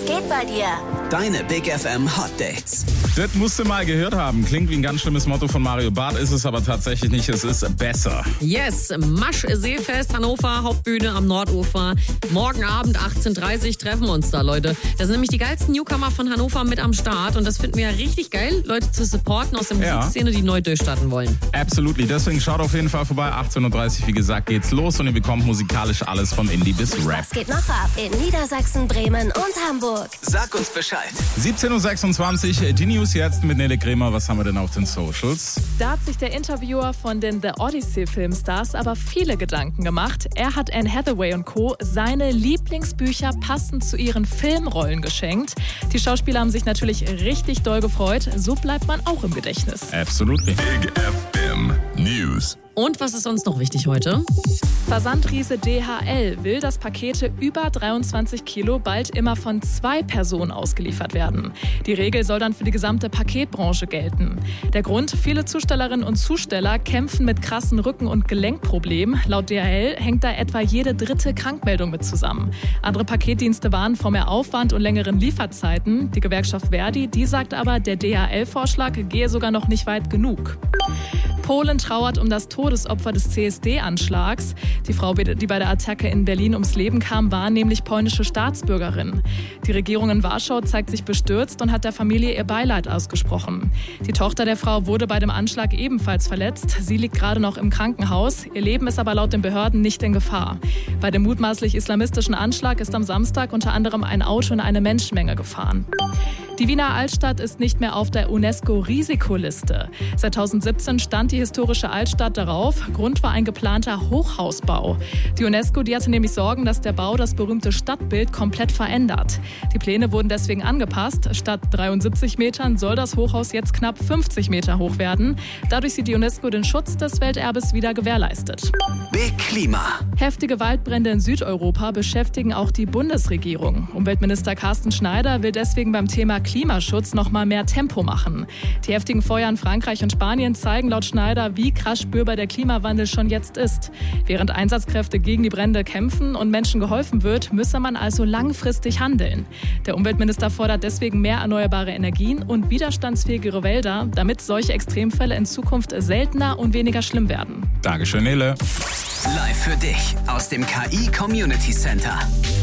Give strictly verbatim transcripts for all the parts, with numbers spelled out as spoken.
geht bei dir? Deine Big F M Hot Dates. Das musst du mal gehört haben. Klingt wie ein ganz schlimmes Motto von Mario Barth, ist es aber tatsächlich nicht. Es ist besser. Yes, Masch Seefest, Hannover, Hauptbühne am Nordufer. Morgen Abend achtzehn Uhr dreißig treffen wir uns da, Leute. Da sind nämlich die geilsten Newcomer von Hannover mit am Start. Und das finden wir ja richtig geil, Leute zu supporten aus der Ja. Musikszene, die neu durchstarten wollen. Absolutely. Deswegen schaut auf jeden Fall vorbei. achtzehn Uhr dreißig, wie gesagt, geht's los. Und ihr bekommt musikalisch alles vom Indie bis Rap. Was geht noch ab in Niedersachsen, Bremen und Hamburg? Sag uns Bescheid. siebzehn Uhr sechsundzwanzig, die News jetzt mit Nele Kremer. Was haben wir denn auf den Socials? Da hat sich der Interviewer von den The Odyssey-Filmstars aber viele Gedanken gemacht. Er hat Anne Hathaway und Co. seine Lieblingsbücher passend zu ihren Filmrollen geschenkt. Die Schauspieler haben sich natürlich richtig doll gefreut. So bleibt man auch im Gedächtnis. Absolutely. Big F M News. Und was ist sonst noch wichtig heute? Versandriese D H L will, dass Pakete über dreiundzwanzig Kilo bald immer von zwei Personen ausgeliefert werden. Die Regel soll dann für die gesamte Paketbranche gelten. Der Grund: viele Zustellerinnen und Zusteller kämpfen mit krassen Rücken- und Gelenkproblemen. Laut D H L hängt da etwa jede dritte Krankmeldung mit zusammen. Andere Paketdienste warnen vor mehr Aufwand und längeren Lieferzeiten. Die Gewerkschaft Verdi, die sagt aber, der D H L-Vorschlag gehe sogar noch nicht weit genug. Polen trauert um das Todesopfer des C S D-Anschlags. Die Frau, die bei der Attacke in Berlin ums Leben kam, war nämlich polnische Staatsbürgerin. Die Regierung in Warschau zeigt sich bestürzt und hat der Familie ihr Beileid ausgesprochen. Die Tochter der Frau wurde bei dem Anschlag ebenfalls verletzt. Sie liegt gerade noch im Krankenhaus. Ihr Leben ist aber laut den Behörden nicht in Gefahr. Bei dem mutmaßlich islamistischen Anschlag ist am Samstag unter anderem ein Auto in eine Menschenmenge gefahren. Die Wiener Altstadt ist nicht mehr auf der UNESCO-Risikoliste. Seit zweitausendsiebzehn stand die historische Altstadt darauf. Grund war ein geplanter Hochhausbau. Die UNESCO, die hatte nämlich Sorgen, dass der Bau das berühmte Stadtbild komplett verändert. Die Pläne wurden deswegen angepasst. Statt dreiundsiebzig Metern soll das Hochhaus jetzt knapp fünfzig Meter hoch werden. Dadurch sieht die UNESCO den Schutz des Welterbes wieder gewährleistet. Big Klima. Heftige Waldbrände in Südeuropa beschäftigen auch die Bundesregierung. Umweltminister Carsten Schneider will deswegen beim Thema Klimaschutz noch mal mehr Tempo machen. Die heftigen Feuer in Frankreich und Spanien zeigen laut Schneider, wie krass spürbar der Klimawandel schon jetzt ist. Während Einsatzkräfte gegen die Brände kämpfen und Menschen geholfen wird, müsse man also langfristig handeln. Der Umweltminister fordert deswegen mehr erneuerbare Energien und widerstandsfähigere Wälder, damit solche Extremfälle in Zukunft seltener und weniger schlimm werden. Dankeschön, Nele. Live für dich aus dem K I Community Center.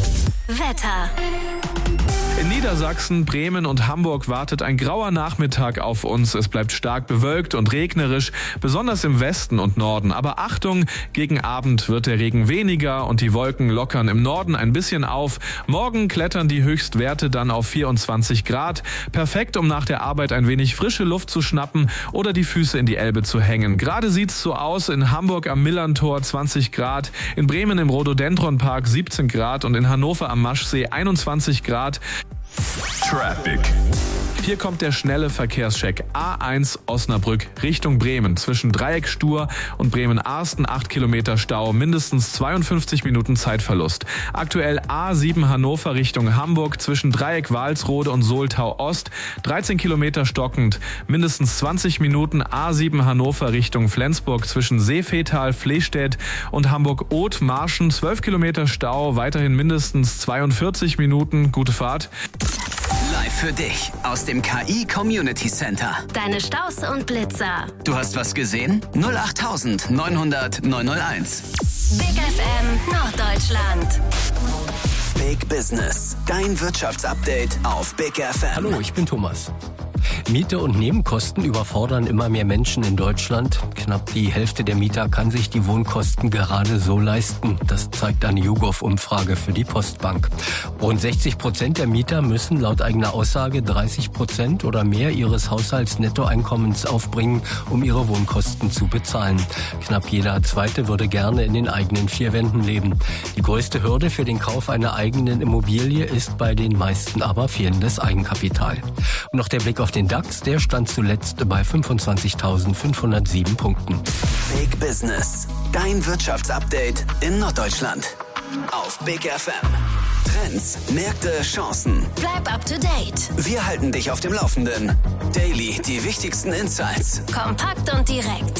Wetter. In Niedersachsen, Bremen und Hamburg wartet ein grauer Nachmittag auf uns. Es bleibt stark bewölkt und regnerisch, besonders im Westen und Norden. Aber Achtung, gegen Abend wird der Regen weniger und die Wolken lockern im Norden ein bisschen auf. Morgen klettern die Höchstwerte dann auf vierundzwanzig Grad. Perfekt, um nach der Arbeit ein wenig frische Luft zu schnappen oder die Füße in die Elbe zu hängen. Gerade sieht's so aus: in Hamburg am Millerntor zwanzig Grad, in Bremen im Rhododendronpark siebzehn Grad und in Hannover am Maschsee einundzwanzig Grad. Traffic. Hier kommt der schnelle Verkehrscheck. A eins Osnabrück Richtung Bremen. Zwischen Dreieckstur und Bremen-Arsten acht Kilometer Stau, mindestens zweiundfünfzig Minuten Zeitverlust. Aktuell A sieben Hannover Richtung Hamburg zwischen Dreieck Walsrode und Soltau Ost, dreizehn Kilometer stockend, mindestens zwanzig Minuten. A sieben Hannover Richtung Flensburg zwischen Seefetal, Flehstedt und Hamburg-Oth-Marschen, zwölf Kilometer Stau, weiterhin mindestens zweiundvierzig Minuten. Gute Fahrt. Live für dich aus dem K I Community Center. Deine Staus und Blitzer. Du hast was gesehen? null acht neunhundert neunhunderteins. Big F M Norddeutschland. Big Business. Dein Wirtschaftsupdate auf Big F M. Hallo, ich bin Thomas. Miete und Nebenkosten überfordern immer mehr Menschen in Deutschland. Knapp die Hälfte der Mieter kann sich die Wohnkosten gerade so leisten. Das zeigt eine YouGov-Umfrage für die Postbank. Rund sechzig Prozent der Mieter müssen laut eigener Aussage dreißig Prozent oder mehr ihres Haushaltsnettoeinkommens aufbringen, um ihre Wohnkosten zu bezahlen. Knapp jeder Zweite würde gerne in den eigenen vier Wänden leben. Die größte Hürde für den Kauf einer eigenen Immobilie ist bei den meisten aber fehlendes Eigenkapital. Und noch der Blick auf den DAX, der stand zuletzt bei fünfundzwanzigtausendfünfhundertsieben Punkten. Big Business. Dein Wirtschaftsupdate in Norddeutschland. Auf Big F M. Trends, Märkte, Chancen. Bleib up to date. Wir halten dich auf dem Laufenden. Daily die wichtigsten Insights. Kompakt und direkt.